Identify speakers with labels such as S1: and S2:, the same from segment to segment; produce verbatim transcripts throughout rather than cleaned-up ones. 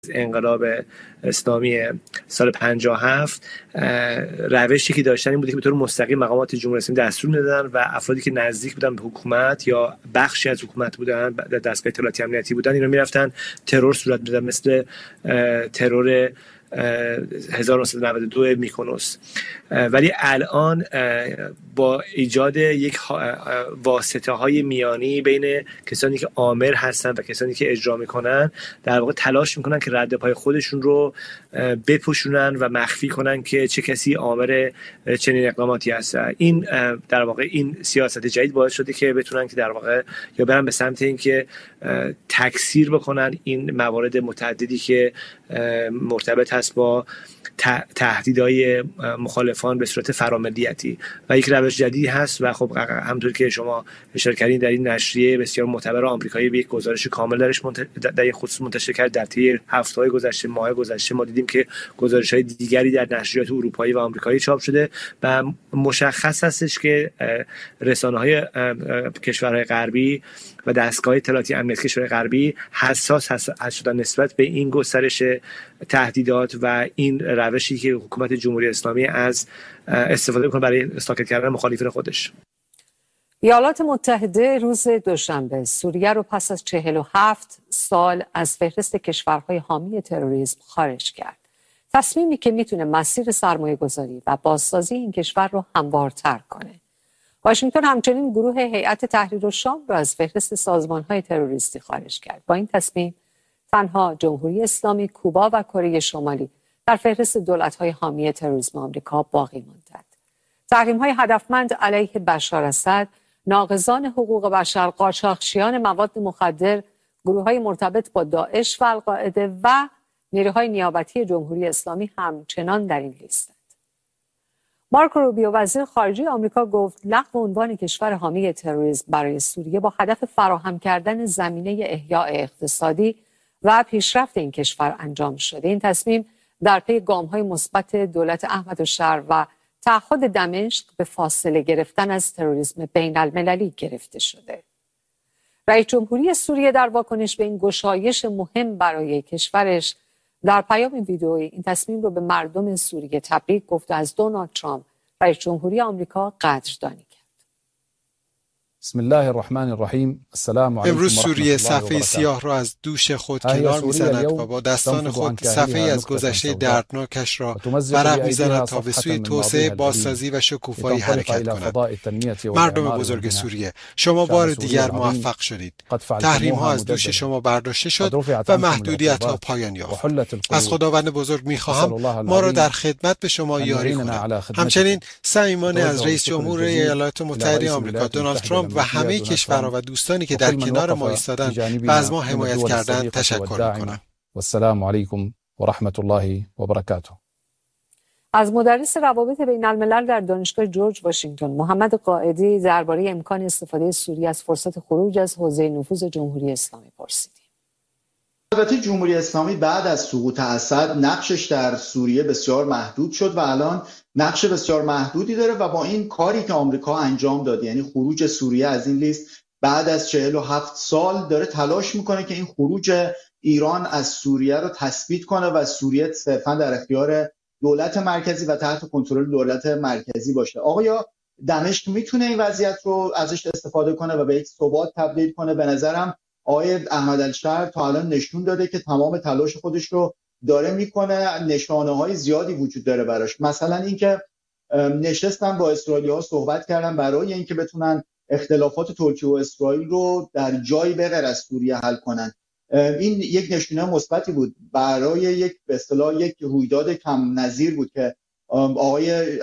S1: انقلاب اسلامی سال پنجاه و هفت روشی که داشتن این بوده که به طور مستقیم مقامات جمهوری اسلامی دستور میدادن و افرادی که نزدیک بودن به حکومت یا بخشی از حکومت بودن در دستگاه اطلاعاتی امنیتی بودن اینا میرفتن ترور صورت میدادن، مثل ترور هزار و نهصد و نود و دو میکونوس. ولی الان با ایجاد یک واسطه های میانی بین کسانی که آمر هستن و کسانی که اجرا میکنن، در واقع تلاش میکنن که رد پای خودشون رو بپوشونن و مخفی کنن که چه کسی آمر چنین اقداماتی هست. این در واقع این سیاست جدید باعث شده که بتونن که در واقع یا برن به سمت این که تکثیر بکنن این موارد متعددی که مرتبط هست با تهدیدهای مخالفان به صورت فراملیتی و یک روش جدیدی هست. و خب همونطور که شما اشاره کردین در این نشریه بسیار معتبر آمریکایی به یک گزارش کامل درش در این خصوص منتشر کرد. در طی هفته‌های گذشته، ماه‌های گذشته ما دیدیم که گزارش‌های دیگری در نشریات اروپایی و آمریکایی چاپ شده و مشخص هستش که رسانه‌های کشورهای غربی و دستگاه اطلاعاتی امنیتی کشورهای غربی حساس هست شدن نسبت به این گسترش تهدیدات و این روشی که حکومت جمهوری اسلامی از استفاده می‌کنه برای ساکت کردن مخالفین خودش.
S2: ایالات متحده روز دوشنبه سوریه رو پس از چهل و هفت سال از فهرست کشورهای حامی تروریسم خارج کرد. تصمیمی که میتونه مسیر سرمایه‌گذاری و بازسازی این کشور رو هموارتر کنه. واشنگتن همچنین گروه هیئت تحریر الشام را از فهرست سازمان‌های تروریستی خارج کرد. با این تصمیم تنها جمهوری اسلامی، کوبا و کره شمالی در فهرست دولت‌های حامی تروریسم آمریکا باقی ماندند. تحریم‌های هدفمند علیه بشار اسد، ناقضان حقوق بشر، قاچاقچیان مواد مخدر، گروه‌های مرتبط با داعش و القاعده و نیروهای نیابتی جمهوری اسلامی همچنان در این لیستند. مارکو روبیو وزیر خارجه آمریکا گفت لغو عنوان کشور حامی تروریسم برای سوریه با هدف فراهم کردن زمینه احیاء اقتصادی و پیشرفت این کشور انجام شده. این تصمیم در پی گام‌های مثبت دولت احمدالشهر و تعهد دمشق به فاصله گرفتن از تروریسم بین المللی گرفته شده. رئیس جمهوری سوریه در واکنش به این گشایش مهم برای کشورش در پیام ویدئویی این تصمیم رو به مردم سوریه تبریک گفت و از دونالد ترامپ رئیس جمهوری آمریکا قدردانی کرد.
S3: بسم الله الرحمن الرحیم. السلام علیکم.
S4: امروز سوریه صفحه سیاه را از دوش خود کنار می‌زند و با دستان خود صفحه از گذشته دردناکش را ورق می‌زند تا به سوی توسعه، بازسازی و شکوفایی حرکت کند. مردم بزرگ سوریه، شما بار دیگر موفق شدید. تحریم‌ها از دوش شما برداشته شد و محدودیت‌ها پایان یافت. از خداوند بزرگ می‌خواهم ما را در خدمت به شما یاری کند. همچنین صمیمانه از رئیس جمهور ایالات متحده آمریکا دونالد ترامپ و همه کشورها و دوستانی که در کنار ما ایستادند و از ما حمایت کردند تشکر می‌کنم.
S3: و السلام علیکم و رحمت الله و برکاته.
S2: از مدرس روابط بین الملل در دانشگاه جورج واشنگتن محمد قائدی درباره امکان استفاده سوریه از فرصت خروج از حوزه نفوذ جمهوری اسلامی پرسیدیم.
S5: البته جمهوری اسلامی بعد از سقوط اسد نقشش در سوریه بسیار محدود شد و الان نقش بسیار محدودی داره و با این کاری که آمریکا انجام داد، یعنی خروج سوریه از این لیست بعد از چهل و هفت سال، داره تلاش میکنه که این خروج ایران از سوریه رو تثبیت کنه و سوریه صرفا در اختیار دولت مرکزی و تحت کنترل دولت مرکزی باشه. آقا دمشق میتونه این وضعیت رو ازش استفاده کنه و به یک ثبات تبدیل کنه؟ به نظرم آقای احمدالشهر تا الان نشون داده که تمام تلاش خودش رو داره میکنه. نشانه‌های زیادی وجود داره براش، مثلا اینکه نشستن با اسرائیلی‌ها صحبت کردن برای اینکه بتونن اختلافات ترکیه و اسرائیل رو در جایی به غیر از سوریه حل کنن. این یک نشونه مثبتی بود برای یک به اصطلاح یک رویداد کم نظیر بود که آقای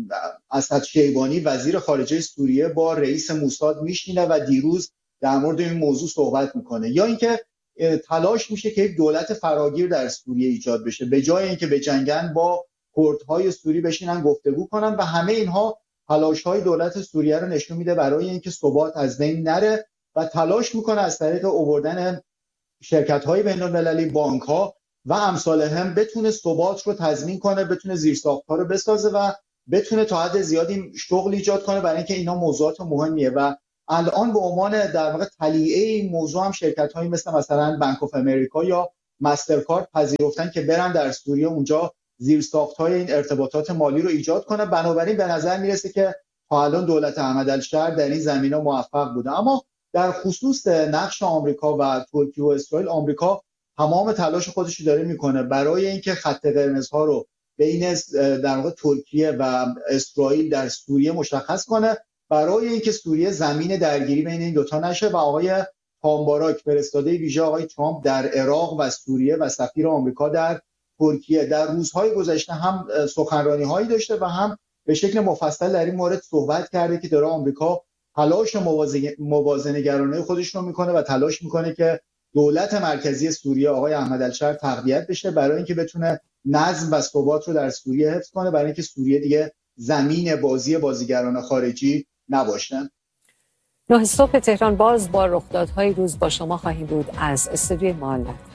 S5: اسد شیبانی وزیر خارجه سوریه با رئیس موساد میشینه و دیروز در مورد این موضوع صحبت میکنه. یا اینکه تلاش میشه که یک دولت فراگیر در سوریه ایجاد بشه، به جای اینکه بجنگن با کردهای سوری بشینن گفتگو کنن و همه اینها تلاش‌های دولت سوریه رو نشون میده برای اینکه ثبات از بین نره و تلاش میکنه از طریق آوردن شرکت‌های بین‌المللی، بانک‌ها و امثال هم بتونه ثبات رو تضمین کنه، بتونه زیرساخت‌ها رو بسازه و بتونه تا حد زیادی شغل ایجاد کنه، برای اینکه اینا موضوعات مهمیه. و الان به عنوان در واقع تلیعه این موضوع هم شرکت‌هایی مثل مثلا بانک آف امریکا یا مسترکارد پذیرفتن که برن در سوریه اونجا زیرساخت‌های این ارتباطات مالی رو ایجاد کنه. بنابراین به نظر میرسه که تا الان دولت احمد الشر در این زمینه موفق بوده. اما در خصوص نقش آمریکا و ترکیه و اسرائیل، آمریکا تمام تلاش خودش رو داره میکنه برای اینکه خط قرمزها رو بین در واقع ترکیه و اسرائیل در سوریه مشخص کنه، برای اینکه سوریه زمین درگیری بین این دوتا نشه. و آقای تامباراک، فرستاده ویژه آقای ترامپ در عراق و سوریه و سفیر آمریکا در ترکیه، در روزهای گذشته هم سخنرانی‌هایی داشته و هم به شکل مفصل در این مورد صحبت کرده که داره آمریکا تلاش موازنه‌گرانه خودش رو میکنه و تلاش میکنه که دولت مرکزی سوریه آقای احمد الشر تقویت بشه برای اینکه بتونه نظم و ثبات رو در سوریه حفظ کنه، برای اینکه سوریه دیگه زمین بازی بازیگران خارجی نباشن.
S2: نه صبح تهران باز با رخدادهای روز با شما خواهیم بود از استودیوی معلق.